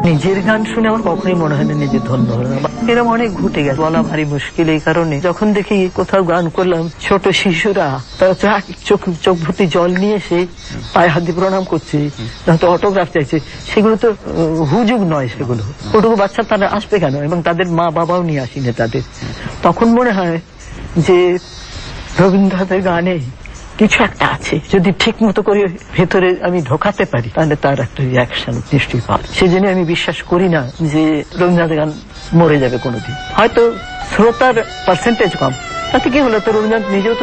নিজের গান শুনে আমার কখনোই মনে হয় না নিজে ধন্য হলো। এরকম অনেক ঘটে গেছে, বলা ভারী মুশকিল। এই কারণে যখন দেখি কোথাও গান করলাম, ছোট শিশুরা তারা চোখ ভর্তি জল নিয়ে এসে পায়ে হাত দিয়ে প্রণাম করছে, নয়তো অটোগ্রাফ চাইছে, সেগুলো তো হুজুগ নয়। সেগুলো ওটুকু বাচ্চা তারা আসবে কেন? এবং তাদের মা বাবাও নিয়ে আসিনি তাদের। তখন মনে হয় যে রবীন্দ্রনাথের গানে কিছু একটা আছে, যদি ঠিক মতো করে ভেতরে আমি ঢোকাতে পারি, তাহলে তার একটা রিয়াকশন নিশ্চয়ই পাবে। সেজন্য আমি বিশ্বাস করি না যে রবীন্দ্রনাথের গান মরে যাবে কোনোদিন। হয়তো শ্রোতার পার্সেন্টেজ কম, তাতে কি হলো? তো রবীন্দ্রনাথ নিজেও তো